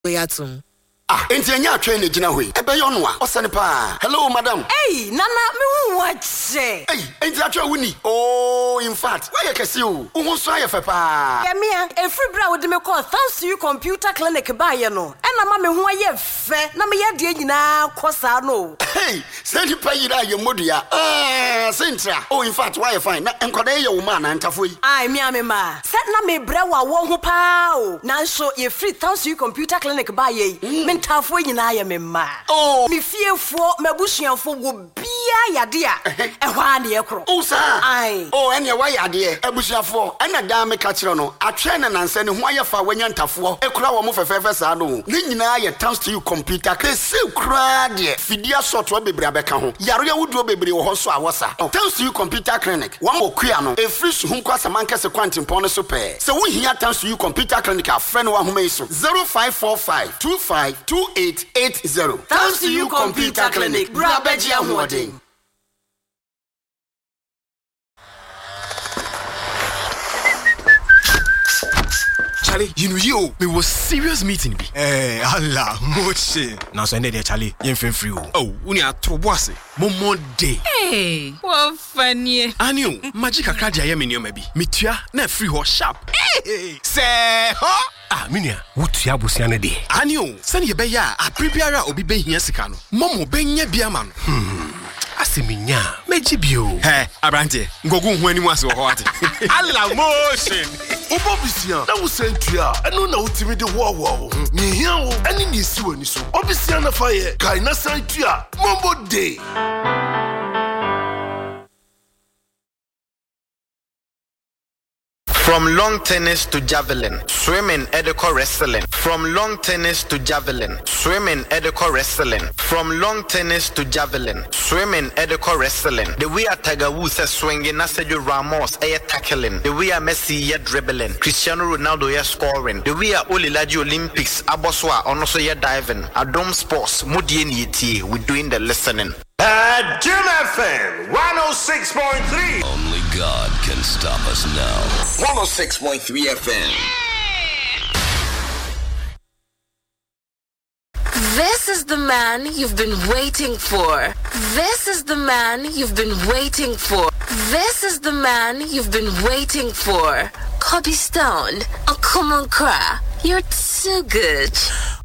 Yatum. Entianya train gina hui. Ebe yo no a. Osane pa. Hello madam. Hey, Nana, me what say? Hey, enti atwa wuni. Oh, in fact, why you kesi o? Wo so aye fe pa. Yeah, me a free bra with me call thanks to you computer clinic ba ye no. E na ma me ho aye fe. Na me ye de nyina kosa no. Hey, say ni pa yira ye modua. Sentra. Oh, in fact, why you fine? Na enkoda ye wo ma na ntafo yi. Ai me ma. Set na me bra wa wo ho pa o. Na so ye free thanks to you computer clinic ba ye. Tafo nyina ya me ma. Oh, me fiefo mabusuafo wo bia yade a ehwa na ye kro. Oh, sir. Ai. Oh, ene wa yade abusuafo. Ena da me ka kire no. Atwe na nanse ne ho ayefa wanya ntafo. Ekura wo mo fefefe sa no. Ne nyina ye thanks to you computer. Kese kura de. Fidia software bebre abeka ho. Yaro ya wuduo bebre wo ho so awosa. Thanks to you computer clinic. Wa mo kua no. E free so hu kwasa mankese kwantimpon no so pe. Se wo hia thanks to you computer clinic a friend wa homa iso. 0545 25 2880. Thanks to you computer clinic. Brabeji Ahwodin. Charlie, you know you, we was serious meeting be. Allah, moche. Now so there Charlie, you free. Oh, uni a trobose. Momo day. Hey, what funny. Anio, magic akadia ye menio maybe. Mitua na free ho sharp. Hey, say, huh? Ah, minia. Wutu abusia ne de. Anio, send ye be ya, a preparer obi be hia sika no. Momo be nya bia ma no. Asiminya, mejibio. He, abrante, ngogu hu animu ase wo ho ate. Allah motion. Obobisia, na wo sentua, eno na utimi de wo. Ni hia wo, ani ni si wani so. Obisia na fa ye, kai na sentua, mombo day. From long tennis to javelin, swimming, edico wrestling. From long tennis to javelin, swimming, edico wrestling. From long tennis to javelin, swimming, edico wrestling. The way a Tiger Woods is swinging, Sergio Ramos is tackling. The way a Messi is dribbling, Cristiano Ronaldo is scoring. The way a Olilaji Olympics, Aboswa, also is diving. Adom Sports, Mudien Yeti, we're doing the listening. At Jim FM 106.3. Only God can stop us now. 106.3 FM. This is the man you've been waiting for. This is the man you've been waiting for. This is the man you've been waiting for. Kobe Stone, oh come on, cry. You're too good.